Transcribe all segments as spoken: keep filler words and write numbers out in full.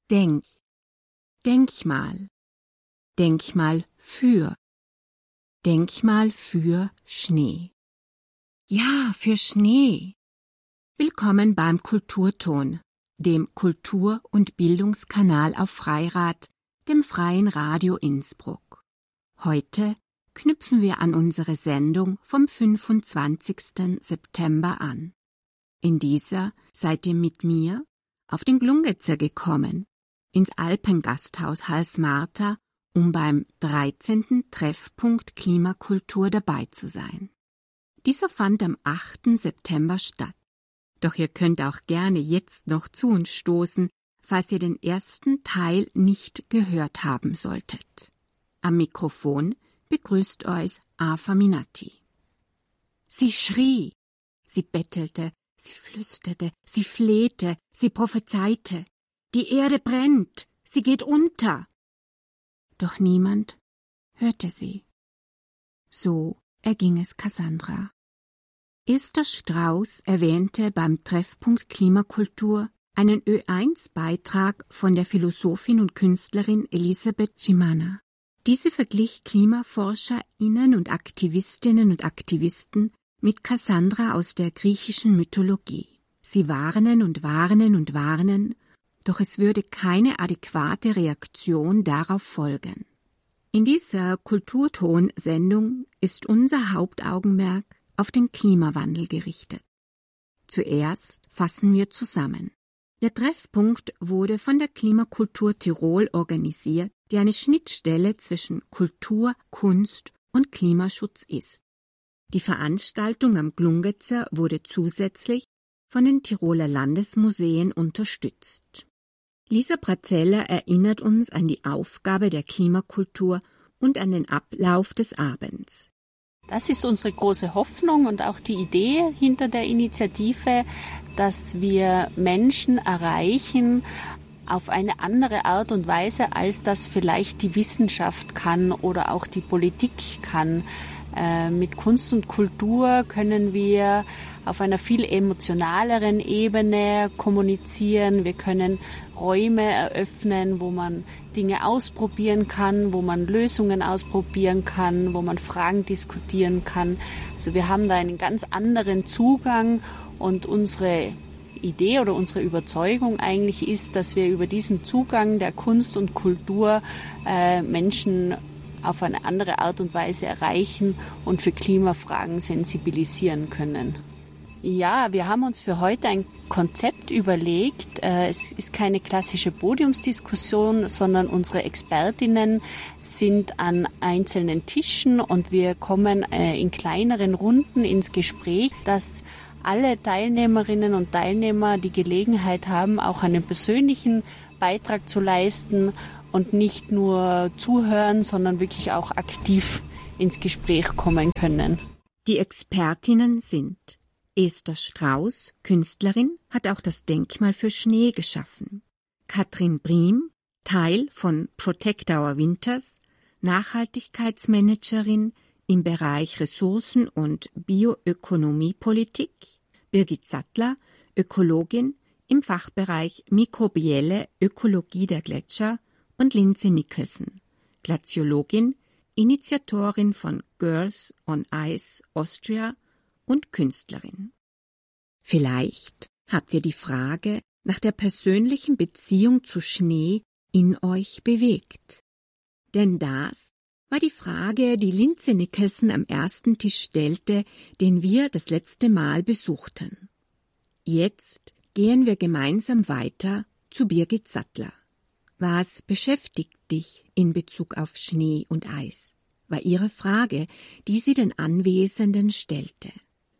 Denk. Denkmal. Denkmal für. Denkmal für Schnee. Ja, für Schnee. Willkommen beim Kulturton, dem Kultur- und Bildungskanal auf Freirad, dem Freien Radio Innsbruck. Heute knüpfen wir an unsere Sendung vom fünfundzwanzigsten September an. In dieser seid ihr mit mir auf den Glungezer gekommen, ins Alpengasthaus Hals-Marta, um beim dreizehnten Treffpunkt Klimakultur dabei zu sein. Dieser fand am achten September statt. Doch ihr könnt auch gerne jetzt noch zu uns stoßen, falls ihr den ersten Teil nicht gehört haben solltet. Am Mikrofon begrüßt euch Afa Minatti. Sie schrie, sie bettelte, sie flüsterte, sie flehte, sie prophezeite. Die Erde brennt, sie geht unter. Doch niemand hörte sie. So erging es Cassandra. Esther Strauß erwähnte beim Treffpunkt Klimakultur einen Ö eins Beitrag von der Philosophin und Künstlerin Elisabeth Cimana. Diese verglich KlimaforscherInnen und Aktivistinnen und Aktivisten mit Cassandra aus der griechischen Mythologie. Sie warnen und warnen und warnen, doch es würde keine adäquate Reaktion darauf folgen. In dieser Kulturton-Sendung ist unser Hauptaugenmerk auf den Klimawandel gerichtet. Zuerst fassen wir zusammen. Der Treffpunkt wurde von der Klimakultur Tirol organisiert, die eine Schnittstelle zwischen Kultur, Kunst und Klimaschutz ist. Die Veranstaltung am Glungezer wurde zusätzlich von den Tiroler Landesmuseen unterstützt. Lisa Prazeller erinnert uns an die Aufgabe der Klimakultur und an den Ablauf des Abends. Das ist unsere große Hoffnung und auch die Idee hinter der Initiative, dass wir Menschen erreichen auf eine andere Art und Weise, als das vielleicht die Wissenschaft kann oder auch die Politik kann. Äh, mit Kunst und Kultur können wir auf einer viel emotionaleren Ebene kommunizieren. Wir können Räume eröffnen, wo man Dinge ausprobieren kann, wo man Lösungen ausprobieren kann, wo man Fragen diskutieren kann. Also wir haben da einen ganz anderen Zugang und unsere Idee oder unsere Überzeugung eigentlich ist, dass wir über diesen Zugang der Kunst und Kultur äh, Menschen auf eine andere Art und Weise erreichen und für Klimafragen sensibilisieren können. Ja, wir haben uns für heute ein Konzept überlegt. Es ist keine klassische Podiumsdiskussion, sondern unsere Expertinnen sind an einzelnen Tischen und wir kommen in kleineren Runden ins Gespräch, dass alle Teilnehmerinnen und Teilnehmer die Gelegenheit haben, auch einen persönlichen Beitrag zu leisten und nicht nur zuhören, sondern wirklich auch aktiv ins Gespräch kommen können. Die Expertinnen sind Esther Strauß, Künstlerin, hat auch das Denkmal für Schnee geschaffen. Katrin Briem, Teil von Protect Our Winters, Nachhaltigkeitsmanagerin im Bereich Ressourcen- und Bioökonomiepolitik. Birgit Sattler, Ökologin im Fachbereich Mikrobielle Ökologie der Gletscher. Und Lindsay Nicholson, Glaziologin, Initiatorin von Girls on Ice Austria und Künstlerin. Vielleicht habt ihr die Frage nach der persönlichen Beziehung zu Schnee in euch bewegt. Denn das war die Frage, die Lindsay Nicholson am ersten Tisch stellte, den wir das letzte Mal besuchten. Jetzt gehen wir gemeinsam weiter zu Birgit Sattler. Was beschäftigt dich in Bezug auf Schnee und Eis? War ihre Frage, die sie den Anwesenden stellte.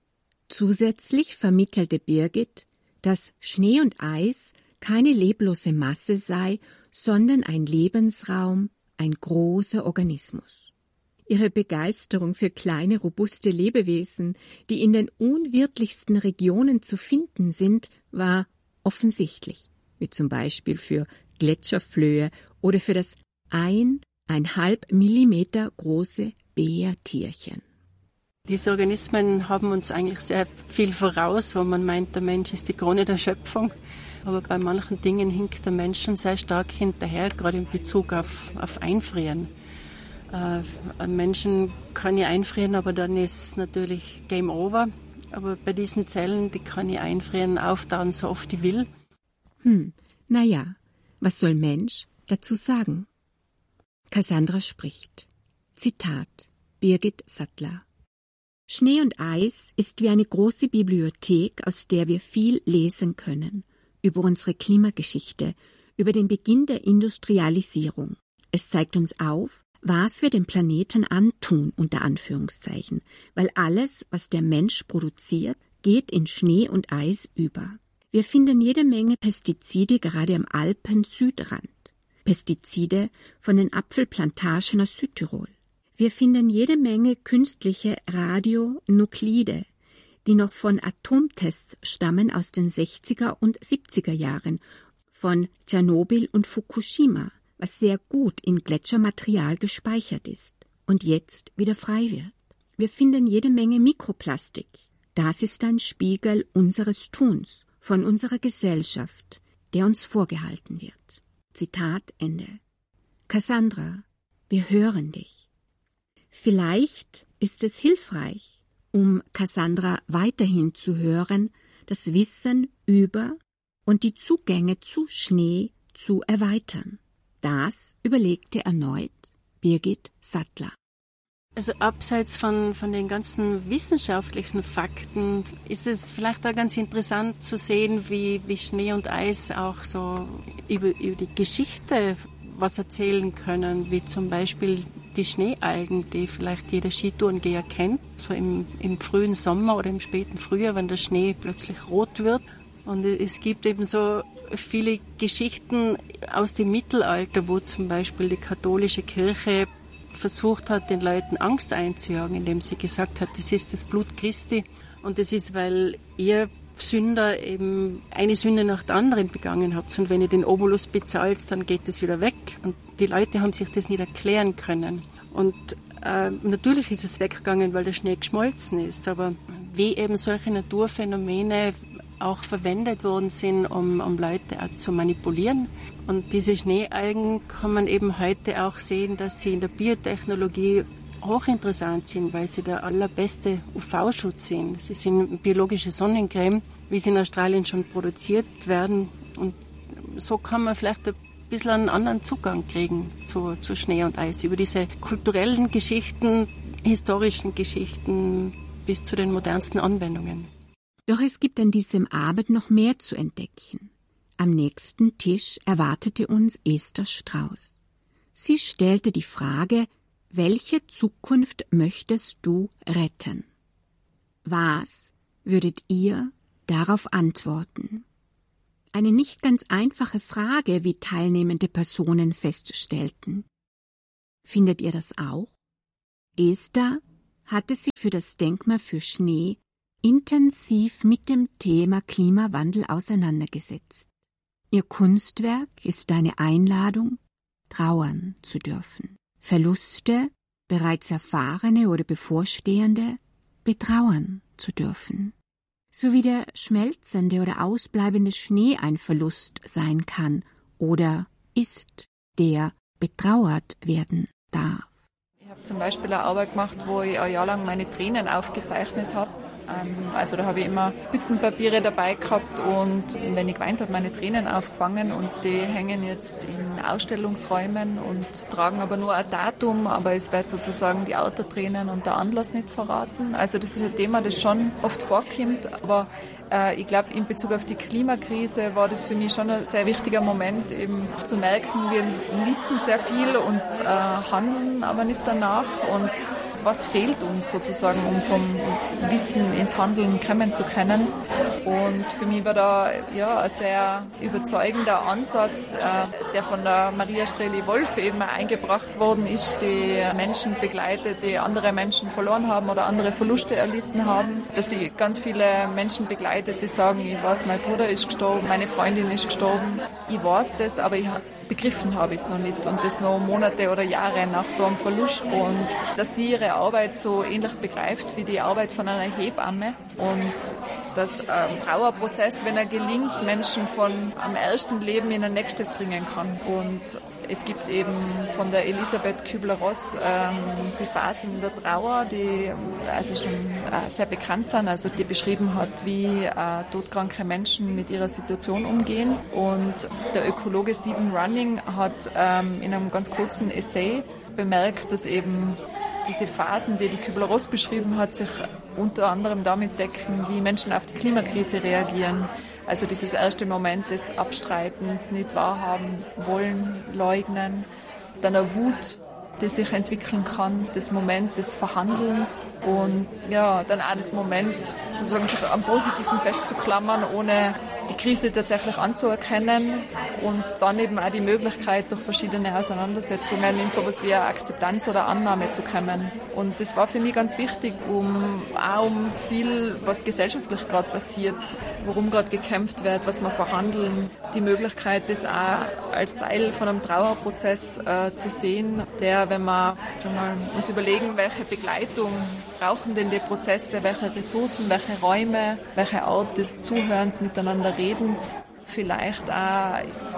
Zusätzlich vermittelte Birgit, dass Schnee und Eis keine leblose Masse sei, sondern ein Lebensraum, ein großer Organismus. Ihre Begeisterung für kleine, robuste Lebewesen, die in den unwirtlichsten Regionen zu finden sind, war offensichtlich, wie zum Beispiel für Gletscherflöhe oder für das ein, einhalb Millimeter große Bärtierchen. Diese Organismen haben uns eigentlich sehr viel voraus, wo man meint, der Mensch ist die Krone der Schöpfung. Aber bei manchen Dingen hinkt der Mensch schon sehr stark hinterher, gerade in Bezug auf, auf Einfrieren. Äh, ein Menschen kann ich einfrieren, aber dann ist natürlich Game Over. Aber bei diesen Zellen, die kann ich einfrieren, auftauen, so oft ich will. Hm, naja, was soll Mensch dazu sagen? Cassandra spricht. Zitat, Birgit Sattler. Schnee und Eis ist wie eine große Bibliothek, aus der wir viel lesen können. Über unsere Klimageschichte, über den Beginn der Industrialisierung. Es zeigt uns auf, was wir dem Planeten antun, unter Anführungszeichen, weil alles, was der Mensch produziert, geht in Schnee und Eis über. Wir finden jede Menge Pestizide gerade am Alpen-Südrand. Pestizide von den Apfelplantagen aus Südtirol. Wir finden jede Menge künstliche Radionuklide, die noch von Atomtests stammen aus den sechziger und siebziger Jahren, von Tschernobyl und Fukushima, was sehr gut in Gletschermaterial gespeichert ist und jetzt wieder frei wird. Wir finden jede Menge Mikroplastik. Das ist ein Spiegel unseres Tuns, von unserer Gesellschaft, der uns vorgehalten wird. Zitat Ende. Cassandra, wir hören dich. Vielleicht ist es hilfreich, um Cassandra weiterhin zu hören, das Wissen über und die Zugänge zu Schnee zu erweitern. Das überlegte erneut Birgit Sattler. Also abseits von, von den ganzen wissenschaftlichen Fakten ist es vielleicht auch ganz interessant zu sehen, wie, wie Schnee und Eis auch so über, über die Geschichte was erzählen können, wie zum Beispiel die Schneealgen, die vielleicht jeder Skitourengeher kennt, so im, im frühen Sommer oder im späten Frühjahr, wenn der Schnee plötzlich rot wird. Und es gibt eben so viele Geschichten aus dem Mittelalter, wo zum Beispiel die katholische Kirche versucht hat, den Leuten Angst einzujagen, indem sie gesagt hat, das ist das Blut Christi. Und das ist, weil ihr Sünder eben eine Sünde nach der anderen begangen habt. Und wenn ihr den Obolus bezahlt, dann geht es wieder weg. Und die Leute haben sich das nicht erklären können. Und äh, natürlich ist es weggegangen, weil der Schnee geschmolzen ist. Aber wie eben solche Naturphänomene auch verwendet worden sind, um, um Leute auch zu manipulieren. Und diese Schneealgen kann man eben heute auch sehen, dass sie in der Biotechnologie hochinteressant sind, weil sie der allerbeste U V-Schutz sind. Sie sind biologische Sonnencreme, wie sie in Australien schon produziert werden. Und so kann man vielleicht ein bisschen einen anderen Zugang kriegen zu, zu Schnee und Eis, über diese kulturellen Geschichten, historischen Geschichten bis zu den modernsten Anwendungen. Doch es gibt an diesem Abend noch mehr zu entdecken. Am nächsten Tisch erwartete uns Esther Strauß. Sie stellte die Frage, welche Zukunft möchtest du retten? Was würdet ihr darauf antworten? Eine nicht ganz einfache Frage, wie teilnehmende Personen feststellten. Findet ihr das auch? Esther hatte sich für das Denkmal für Schnee intensiv mit dem Thema Klimawandel auseinandergesetzt. Ihr Kunstwerk ist eine Einladung, trauern zu dürfen. Verluste, bereits erfahrene oder bevorstehende, betrauern zu dürfen. So wie der schmelzende oder ausbleibende Schnee ein Verlust sein kann oder ist, der betrauert werden darf. Ich habe zum Beispiel eine Arbeit gemacht, wo ich ein Jahr lang meine Tränen aufgezeichnet habe. Also da habe ich immer Büttenpapiere dabei gehabt und wenn ich geweint habe, meine Tränen aufgefangen und die hängen jetzt in Ausstellungsräumen und tragen aber nur ein Datum, aber es wird sozusagen die Autotränen und der Anlass nicht verraten. Also das ist ein Thema, das schon oft vorkommt, aber äh, ich glaube, in Bezug auf die Klimakrise war das für mich schon ein sehr wichtiger Moment, eben zu merken, wir wissen sehr viel und äh, handeln aber nicht danach und was fehlt uns sozusagen, um vom Wissen ins Handeln kommen zu können. Und für mich war da ja, ein sehr überzeugender Ansatz, äh, der von der Maria Streli-Wolf eben eingebracht worden ist, die Menschen begleitet, die andere Menschen verloren haben oder andere Verluste erlitten haben. Dass sie ganz viele Menschen begleitet, die sagen, ich weiß, mein Bruder ist gestorben, meine Freundin ist gestorben. Ich weiß das, aber ich begriffen habe ich es noch nicht und das noch Monate oder Jahre nach so einem Verlust und dass sie ihre Arbeit so ähnlich begreift wie die Arbeit von einer Hebamme und dass ein Trauerprozess, wenn er gelingt, Menschen von am ersten Leben in ein nächstes bringen kann. Und es gibt eben von der Elisabeth Kübler-Ross ähm, die Phasen der Trauer, die also schon äh, sehr bekannt sind, also die beschrieben hat, wie äh, todkranke Menschen mit ihrer Situation umgehen. Und der Ökologe Stephen Running hat ähm, in einem ganz kurzen Essay bemerkt, dass eben diese Phasen, die die Kübler-Ross beschrieben hat, sich unter anderem damit decken, wie Menschen auf die Klimakrise reagieren. Also dieses erste Moment des Abstreitens, nicht wahrhaben wollen, leugnen, dann eine Wut, die sich entwickeln kann, das Moment des Verhandelns und ja, dann auch das Moment, sozusagen sich am Positiven festzuklammern, ohne die Krise tatsächlich anzuerkennen und dann eben auch die Möglichkeit, durch verschiedene Auseinandersetzungen in sowas wie eine Akzeptanz oder Annahme zu kommen. Und das war für mich ganz wichtig, um auch um viel, was gesellschaftlich gerade passiert, worum gerade gekämpft wird, was wir verhandeln, die Möglichkeit, das auch als Teil von einem Trauerprozess äh, zu sehen, der, wenn wir schon mal uns überlegen, welche Begleitung brauchen denn die Prozesse, welche Ressourcen, welche Räume, welche Art des Zuhörens, miteinander Redens vielleicht auch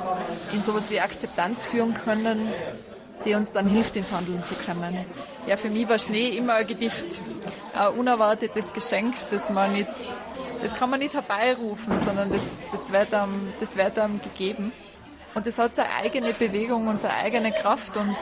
in sowas wie Akzeptanz führen können, die uns dann hilft, ins Handeln zu kommen. Ja, für mich war Schnee immer ein Gedicht, ein unerwartetes Geschenk, das man nicht, das kann man nicht herbeirufen, sondern das, das wird einem, das wird einem gegeben. Und das hat seine eigene Bewegung und seine eigene Kraft und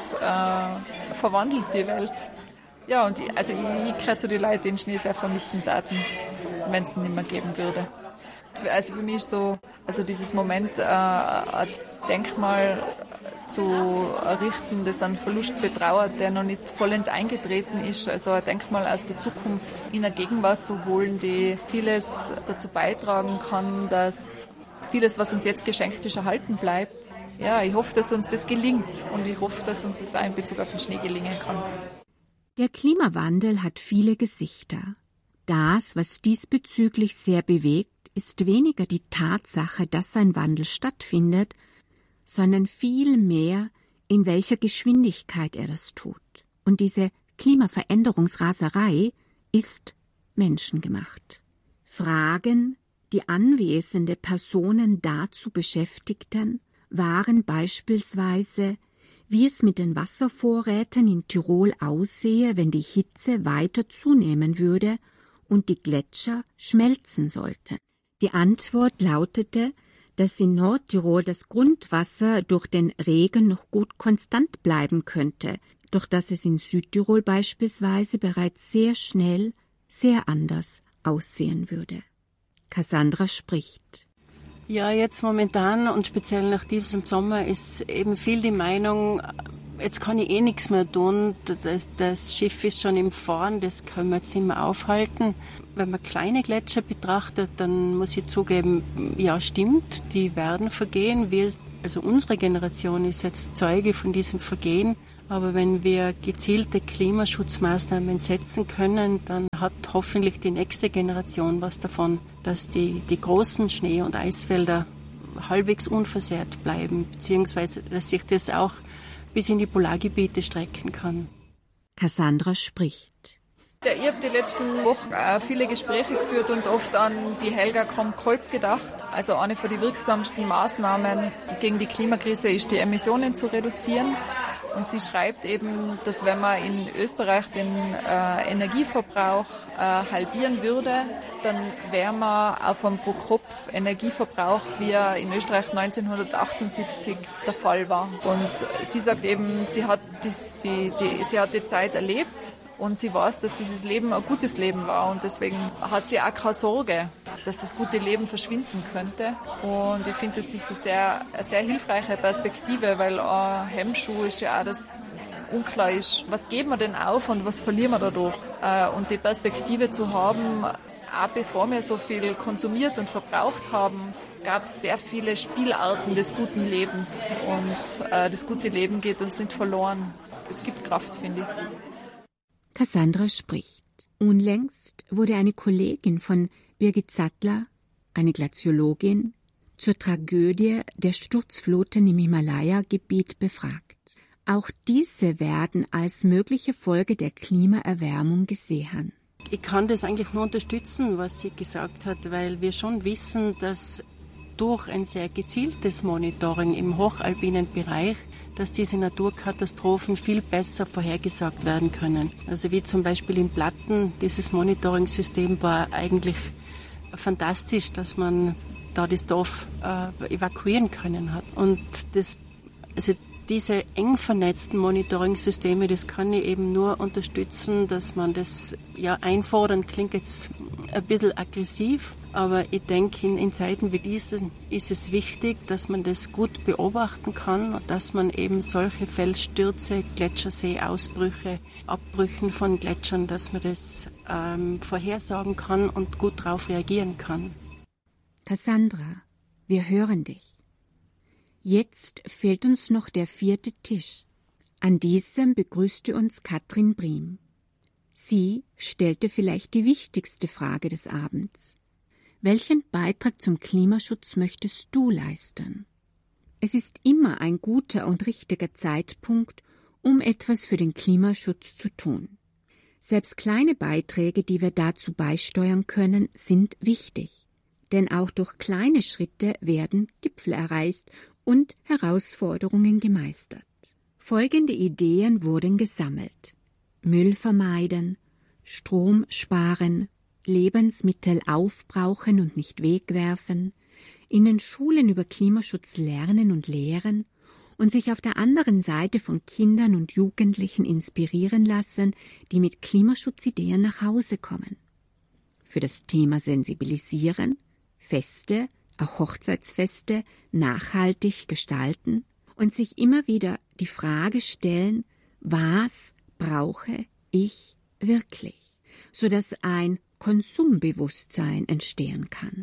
äh, verwandelt die Welt. Ja, und ich, also ich, ich gehöre zu den Leuten, die den Schnee sehr vermissen taten, wenn es ihn nicht mehr geben würde. Also für mich ist so, also dieses Moment, äh, ein Denkmal zu errichten, das einen Verlust betrauert, der noch nicht vollends eingetreten ist, also ein Denkmal aus der Zukunft in der Gegenwart zu holen, die vieles dazu beitragen kann, dass vieles, was uns jetzt geschenkt ist, erhalten bleibt. Ja, ich hoffe, dass uns das gelingt und ich hoffe, dass uns das auch in Bezug auf den Schnee gelingen kann. Der Klimawandel hat viele Gesichter. Das, was diesbezüglich sehr bewegt, ist weniger die Tatsache, dass ein Wandel stattfindet, sondern vielmehr, in welcher Geschwindigkeit er das tut. Und diese Klimaveränderungsraserei ist menschengemacht. Fragen, die anwesende Personen dazu beschäftigten, waren beispielsweise, wie es mit den Wasservorräten in Tirol aussehe, wenn die Hitze weiter zunehmen würde und die Gletscher schmelzen sollten. Die Antwort lautete, dass in Nordtirol das Grundwasser durch den Regen noch gut konstant bleiben könnte, doch dass es in Südtirol beispielsweise bereits sehr schnell sehr anders aussehen würde. Cassandra spricht. Ja, jetzt momentan und speziell nach diesem Sommer ist eben viel die Meinung, jetzt kann ich eh nichts mehr tun, das, das Schiff ist schon im Fahren, das können wir jetzt nicht mehr aufhalten. Wenn man kleine Gletscher betrachtet, dann muss ich zugeben, ja stimmt, die werden vergehen. Wir, also unsere Generation ist jetzt Zeuge von diesem Vergehen. Aber wenn wir gezielte Klimaschutzmaßnahmen setzen können, dann hat hoffentlich die nächste Generation was davon, dass die, die großen Schnee- und Eisfelder halbwegs unversehrt bleiben, beziehungsweise dass sich das auch bis in die Polargebiete strecken kann. Cassandra spricht. Ja, ich habe die letzten Wochen auch viele Gespräche geführt und oft an die Helga Kromp-Kolb gedacht. Also eine von den wirksamsten Maßnahmen gegen die Klimakrise ist, die Emissionen zu reduzieren. Und sie schreibt eben, dass wenn man in Österreich den äh, Energieverbrauch äh, halbieren würde, dann wäre man auf einem Pro-Kopf-Energieverbrauch, wie er in Österreich neunzehnhundertachtundsiebzig der Fall war. Und sie sagt eben, sie hat, dies, die, die, sie hat die Zeit erlebt und sie weiß, dass dieses Leben ein gutes Leben war. Und deswegen hat sie auch keine Sorge, dass das gute Leben verschwinden könnte. Und ich finde, das ist eine sehr, eine sehr hilfreiche Perspektive, weil ein Hemmschuh ist ja auch, dass unklar ist, was geben wir denn auf und was verlieren wir dadurch. Und die Perspektive zu haben, auch bevor wir so viel konsumiert und verbraucht haben, gab es sehr viele Spielarten des guten Lebens. Und das gute Leben geht uns nicht verloren. Es gibt Kraft, finde ich. Cassandra spricht. Unlängst wurde eine Kollegin von Birgit Sattler, eine Glaziologin, zur Tragödie der Sturzfluten im Himalaya-Gebiet befragt. Auch diese werden als mögliche Folge der Klimaerwärmung gesehen. Ich kann das eigentlich nur unterstützen, was sie gesagt hat, weil wir schon wissen, dass durch ein sehr gezieltes Monitoring im hochalpinen Bereich, dass diese Naturkatastrophen viel besser vorhergesagt werden können. Also wie zum Beispiel in Platten, dieses Monitoring-System war eigentlich fantastisch, dass man da das Dorf äh, evakuieren können hat. Und das, also diese eng vernetzten Monitoring-Systeme, das kann ich eben nur unterstützen, dass man das ja einfordern, klingt jetzt ein bisschen aggressiv, aber ich denke, in, in Zeiten wie diesen ist es wichtig, dass man das gut beobachten kann und dass man eben solche Felsstürze, Gletscherseeausbrüche, Abbrüchen von Gletschern, dass man das ähm, vorhersagen kann und gut darauf reagieren kann. Cassandra, wir hören dich. Jetzt fehlt uns noch der vierte Tisch. An diesem begrüßte uns Katrin Briem. Sie stellte vielleicht die wichtigste Frage des Abends. Welchen Beitrag zum Klimaschutz möchtest du leisten? Es ist immer ein guter und richtiger Zeitpunkt, um etwas für den Klimaschutz zu tun. Selbst kleine Beiträge, die wir dazu beisteuern können, sind wichtig. Denn auch durch kleine Schritte werden Gipfel erreicht und Herausforderungen gemeistert. Folgende Ideen wurden gesammelt: Müll vermeiden, Strom sparen, Lebensmittel aufbrauchen und nicht wegwerfen, in den Schulen über Klimaschutz lernen und lehren und sich auf der anderen Seite von Kindern und Jugendlichen inspirieren lassen, die mit Klimaschutzideen nach Hause kommen. Für das Thema Sensibilisieren, Feste, auch Hochzeitsfeste, nachhaltig gestalten und sich immer wieder die Frage stellen, was brauche ich wirklich, sodass ein Konsumbewusstsein entstehen kann.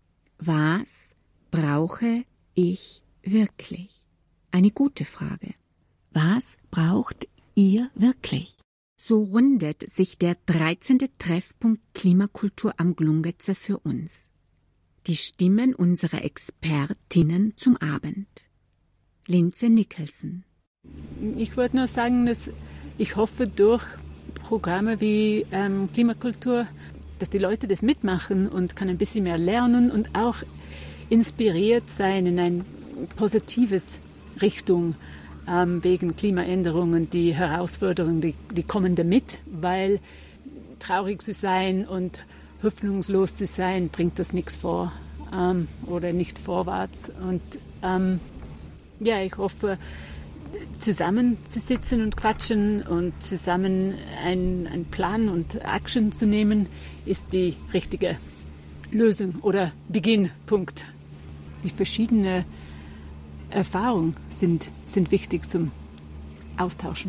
Was brauche ich wirklich? Eine gute Frage. Was braucht ihr wirklich? So rundet sich der dreizehnte Treffpunkt Klimakultur am Glungetzer für uns. Die Stimmen unserer Expertinnen zum Abend. Linze Nicholson. Ich wollte nur sagen, dass ich hoffe, durch Programme wie ähm, Klimakultur, dass die Leute das mitmachen und kann ein bisschen mehr lernen und auch inspiriert sein in eine positives Richtung ähm, wegen Klimaänderungen, die Herausforderungen, die, die kommen damit, weil traurig zu sein und hoffnungslos zu sein, bringt das nichts vor ähm, oder nicht vorwärts. Und ähm, ja, ich hoffe, zusammenzusitzen und quatschen und zusammen einen Plan und Action zu nehmen, ist die richtige Lösung oder Beginnpunkt. Die verschiedenen Erfahrungen sind, sind wichtig zum Austauschen.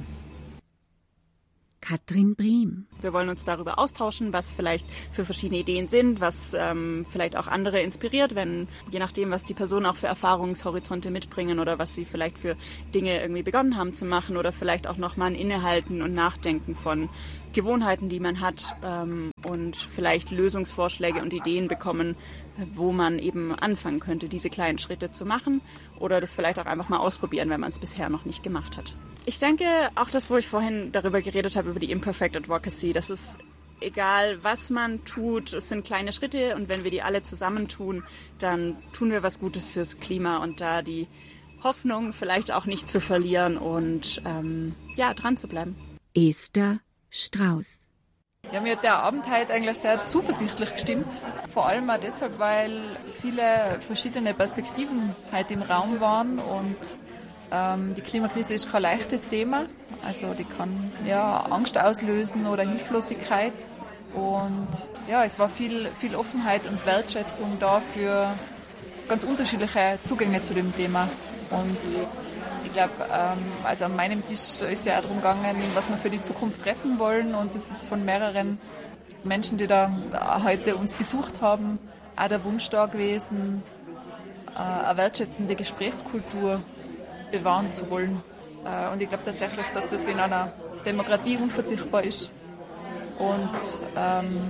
Katrin Briem. Wir wollen uns darüber austauschen, was vielleicht für verschiedene Ideen sind, was ähm, vielleicht auch andere inspiriert, wenn je nachdem, was die Personen auch für Erfahrungshorizonte mitbringen oder was sie vielleicht für Dinge irgendwie begonnen haben zu machen oder vielleicht auch nochmal ein Innehalten und Nachdenken von Gewohnheiten, die man hat ähm, und vielleicht Lösungsvorschläge und Ideen bekommen, wo man eben anfangen könnte, diese kleinen Schritte zu machen oder das vielleicht auch einfach mal ausprobieren, wenn man es bisher noch nicht gemacht hat. Ich denke, auch das, wo ich vorhin darüber geredet habe, über die Imperfect Advocacy, das ist egal, was man tut, es sind kleine Schritte und wenn wir die alle zusammentun, dann tun wir was Gutes fürs Klima und da die Hoffnung vielleicht auch nicht zu verlieren und ähm, ja, dran zu bleiben. Esther Strauß. Ja, mir hat der Abend heute eigentlich sehr zuversichtlich gestimmt. Vor allem auch deshalb, weil viele verschiedene Perspektiven heute im Raum waren und ähm, die Klimakrise ist kein leichtes Thema. Also die kann ja Angst auslösen oder Hilflosigkeit. Und ja, es war viel, viel Offenheit und Wertschätzung da für ganz unterschiedliche Zugänge zu dem Thema. Und ich glaube, ähm, also an meinem Tisch ist ja auch darum gegangen, was wir für die Zukunft retten wollen. Und das ist von mehreren Menschen, die da heute uns besucht haben, auch der Wunsch da gewesen, äh, eine wertschätzende Gesprächskultur bewahren zu wollen. Äh, und ich glaube tatsächlich, dass das in einer Demokratie unverzichtbar ist. Und ähm,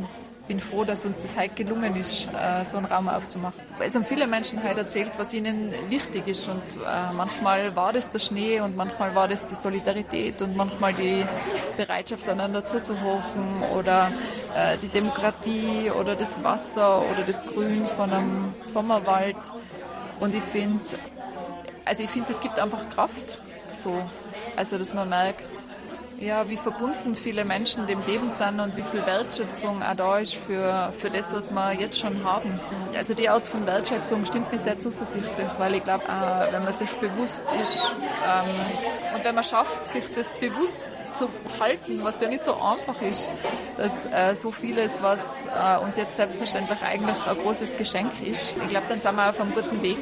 bin froh, dass uns das heute gelungen ist, so einen Raum aufzumachen. Es haben viele Menschen heute erzählt, was ihnen wichtig ist. Und manchmal war das der Schnee und manchmal war das die Solidarität und manchmal die Bereitschaft, einander zuzuhorchen oder die Demokratie oder das Wasser oder das Grün von einem Sommerwald. Und ich finde, also ich finde, es gibt einfach Kraft, so. Also, dass man merkt, ja, wie verbunden viele Menschen dem Leben sind und wie viel Wertschätzung auch da ist für, für das, was wir jetzt schon haben. Also die Art von Wertschätzung stimmt mich sehr zuversichtlich, weil ich glaube, äh, wenn man sich bewusst ist ähm, und wenn man schafft, sich das bewusst zu halten, was ja nicht so einfach ist, dass äh, so vieles, was äh, uns jetzt selbstverständlich eigentlich ein großes Geschenk ist, ich glaube, dann sind wir auf einem guten Weg.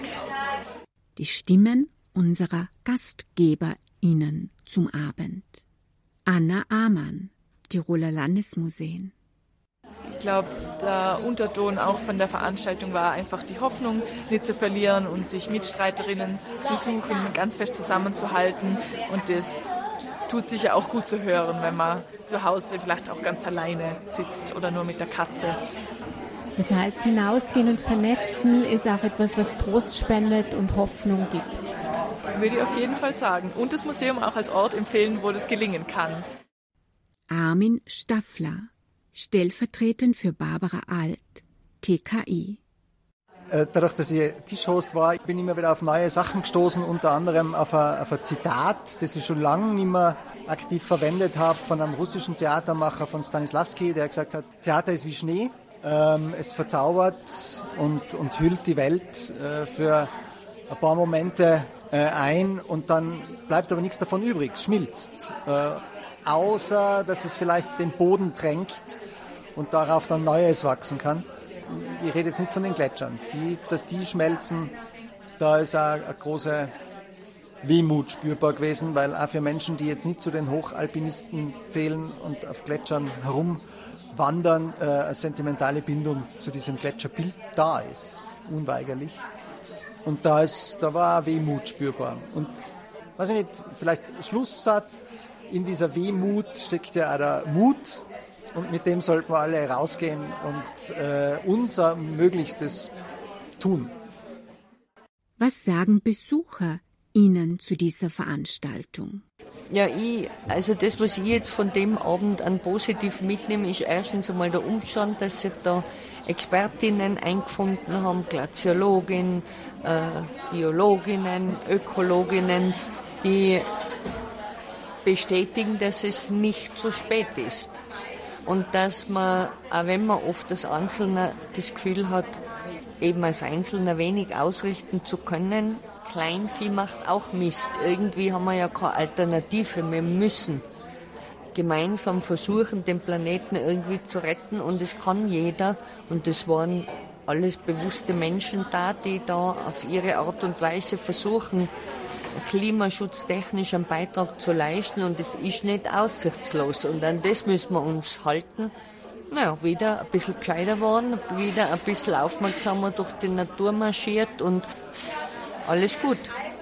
Die Stimmen unserer GastgeberInnen zum Abend. Anna Amann, Tiroler Landesmuseen. Ich glaube, der Unterton auch von der Veranstaltung war einfach die Hoffnung, nicht zu verlieren und sich Mitstreiterinnen zu suchen, ganz fest zusammenzuhalten. Und das tut sicher auch gut zu hören, wenn man zu Hause vielleicht auch ganz alleine sitzt oder nur mit der Katze. Das heißt, hinausgehen und vernetzen ist auch etwas, was Trost spendet und Hoffnung gibt. Würde ich auf jeden Fall sagen. Und das Museum auch als Ort empfehlen, wo das gelingen kann. Armin Staffler, stellvertretend für Barbara Alt, T K I. Dadurch, dass ich Tischhost war, bin ich immer wieder auf neue Sachen gestoßen, unter anderem auf ein, auf ein Zitat, das ich schon lange nicht mehr aktiv verwendet habe, von einem russischen Theatermacher, von Stanislavski, der gesagt hat, Theater ist wie Schnee, ähm, es verzaubert und, und hüllt die Welt äh, für ein paar Momente äh, ein und dann bleibt aber nichts davon übrig, es schmilzt, äh, außer dass es vielleicht den Boden tränkt und darauf dann Neues wachsen kann. Ich rede jetzt nicht von den Gletschern. Die, dass die schmelzen, da ist auch eine große Wehmut spürbar gewesen, weil auch für Menschen, die jetzt nicht zu den Hochalpinisten zählen und auf Gletschern herumwandern, äh, eine sentimentale Bindung zu diesem Gletscherbild da ist, unweigerlich. Und da, ist, da war auch Wehmut spürbar. Und, weiß ich nicht, vielleicht Schlusssatz, in dieser Wehmut steckt ja auch der Mut. Und mit dem sollten wir alle rausgehen und äh, unser Möglichstes tun. Was sagen Besucher Ihnen zu dieser Veranstaltung? Ja, ich, also das, was ich jetzt von dem Abend an positiv mitnehme, ist erstens einmal der Umstand, dass sich da Expertinnen eingefunden haben, Glaziologinnen, äh, Biologinnen, Ökologinnen, die bestätigen, dass es nicht zu spät ist. Und dass man, auch wenn man oft als Einzelner das Gefühl hat, eben als Einzelner wenig ausrichten zu können, Kleinvieh macht auch Mist. Irgendwie haben wir ja keine Alternative. Wir müssen gemeinsam versuchen, den Planeten irgendwie zu retten. Und es kann jeder. Und das waren alles bewusste Menschen da, die da auf ihre Art und Weise versuchen, klimaschutztechnisch einen Beitrag zu leisten und es ist nicht aussichtslos und an das müssen wir uns halten. Naja, wieder ein bisschen gescheiter worden, wieder ein bisschen aufmerksamer durch die Natur marschiert und alles gut.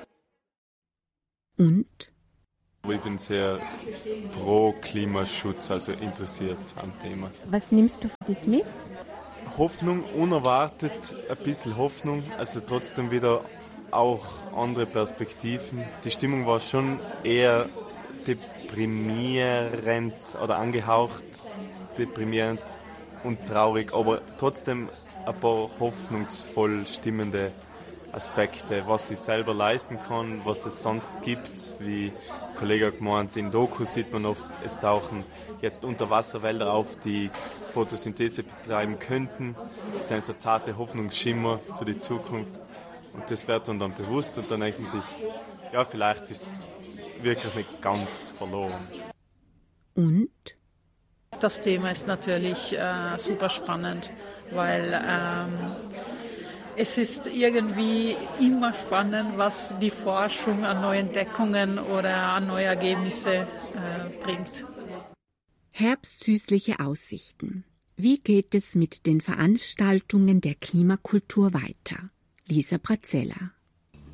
Und? Ich bin sehr pro Klimaschutz, also interessiert am Thema. Was nimmst du für das mit? Hoffnung, unerwartet, ein bisschen Hoffnung, also trotzdem wieder auch andere Perspektiven. Die Stimmung war schon eher deprimierend oder angehaucht deprimierend und traurig, aber trotzdem ein paar hoffnungsvoll stimmende Aspekte, was ich selber leisten kann, was es sonst gibt. Wie der Kollege hat gemeint, in Dokus sieht man oft, es tauchen jetzt Unterwasserwälder auf, die Photosynthese betreiben könnten. Das sind so zarte Hoffnungsschimmer für die Zukunft. Und das wird dann, dann bewusst und dann denkt man sich, ja, vielleicht ist es wirklich nicht ganz verloren. Und? Das Thema ist natürlich äh, super spannend, weil ähm, es ist irgendwie immer spannend, was die Forschung an neuen Entdeckungen oder an neue Ergebnisse äh, bringt. Herbstsüßliche Aussichten. Wie geht es mit den Veranstaltungen der Klimakultur weiter? Lisa Brazella.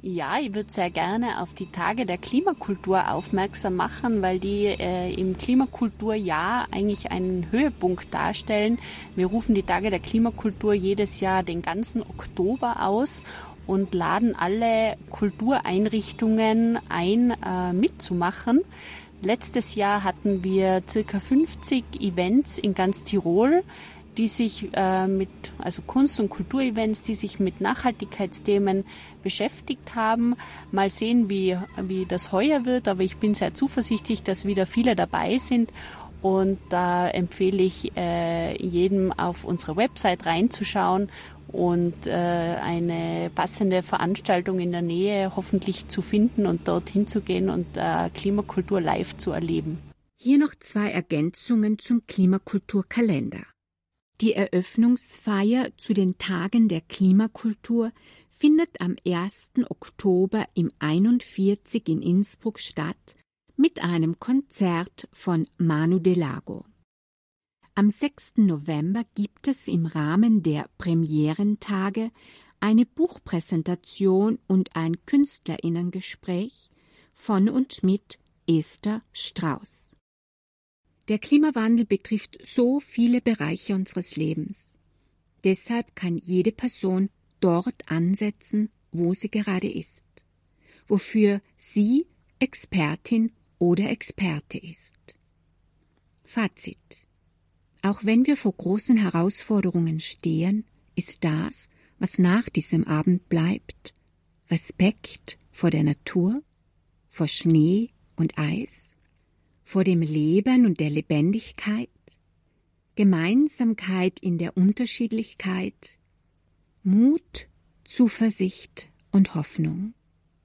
Ja, ich würde sehr gerne auf die Tage der Klimakultur aufmerksam machen, weil die äh, im Klimakulturjahr eigentlich einen Höhepunkt darstellen. Wir rufen die Tage der Klimakultur jedes Jahr den ganzen Oktober aus und laden alle Kultureinrichtungen ein, äh, mitzumachen. Letztes Jahr hatten wir circa fünfzig Events in ganz Tirol, die sich äh, mit, also Kunst- und Kulturevents, die sich mit Nachhaltigkeitsthemen beschäftigt haben. Mal sehen, wie, wie das heuer wird, aber ich bin sehr zuversichtlich, dass wieder viele dabei sind. Und da empfehle ich äh, jedem auf unsere Website reinzuschauen und äh, eine passende Veranstaltung in der Nähe hoffentlich zu finden und dorthin zu gehen und äh, Klimakultur live zu erleben. Hier noch zwei Ergänzungen zum Klimakulturkalender. Die Eröffnungsfeier zu den Tagen der Klimakultur findet am ersten Oktober im einundvierzig in Innsbruck statt mit einem Konzert von Manu Delago. Am sechsten November gibt es im Rahmen der Premierentage eine Buchpräsentation und ein Künstlerinnengespräch von und mit Esther Strauß. Der Klimawandel betrifft so viele Bereiche unseres Lebens. Deshalb kann jede Person dort ansetzen, wo sie gerade ist, wofür sie Expertin oder Experte ist. Fazit: Auch wenn wir vor großen Herausforderungen stehen, ist das, was nach diesem Abend bleibt, Respekt vor der Natur, vor Schnee und Eis, vor dem Leben und der Lebendigkeit, Gemeinsamkeit in der Unterschiedlichkeit, Mut, Zuversicht und Hoffnung.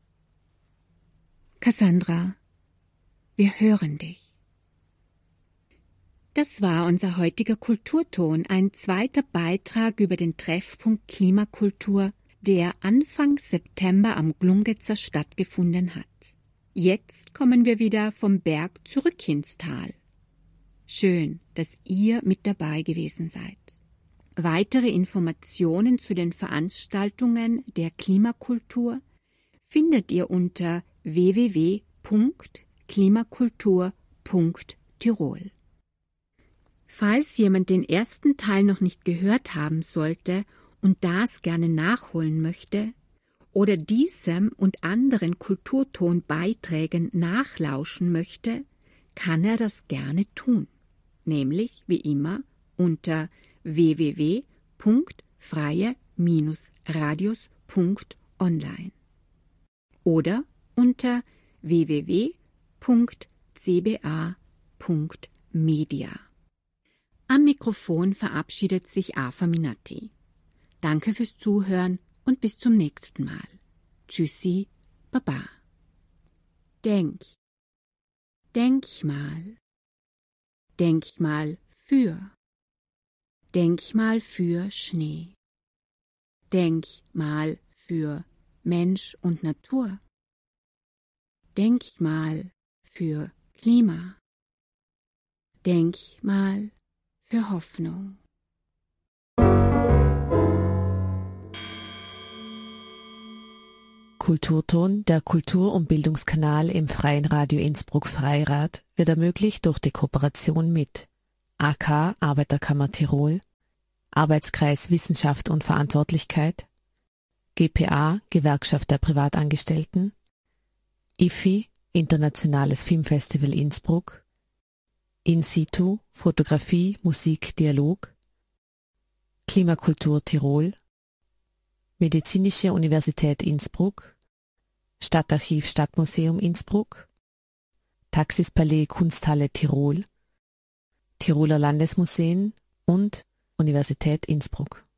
Cassandra, wir hören dich. Das war unser heutiger Kulturton, ein zweiter Beitrag über den Treffpunkt Klimakultur, der Anfang September am Glungetzer stattgefunden hat. Jetzt kommen wir wieder vom Berg zurück ins Tal. Schön, dass ihr mit dabei gewesen seid. Weitere Informationen zu den Veranstaltungen der Klimakultur findet ihr unter w w w punkt klimakultur punkt tirol. Falls jemand den ersten Teil noch nicht gehört haben sollte und das gerne nachholen möchte, oder diesem und anderen Kulturtonbeiträgen nachlauschen möchte, kann er das gerne tun, nämlich wie immer unter w w w punkt freie radios punkt online oder unter w w w punkt c b a punkt media. Am Mikrofon verabschiedet sich Afa Minatti. Danke fürs Zuhören und bis zum nächsten Mal. Tschüssi, Baba. Denk, denk mal. Denk mal für. Denk mal für Schnee. Denk mal für Mensch und Natur. Denk mal für Klima. Denk mal für Hoffnung. Kulturton, der Kultur- und Bildungskanal im Freien Radio Innsbruck Freirad, wird ermöglicht durch die Kooperation mit A K Arbeiterkammer Tirol, Arbeitskreis Wissenschaft und Verantwortlichkeit, G P A Gewerkschaft der Privatangestellten, I F I Internationales Filmfestival Innsbruck, In situ Fotografie, Musik, Dialog, Klimakultur Tirol, Medizinische Universität Innsbruck, Stadtarchiv Stadtmuseum Innsbruck, Taxispalais Kunsthalle Tirol, Tiroler Landesmuseen und Universität Innsbruck.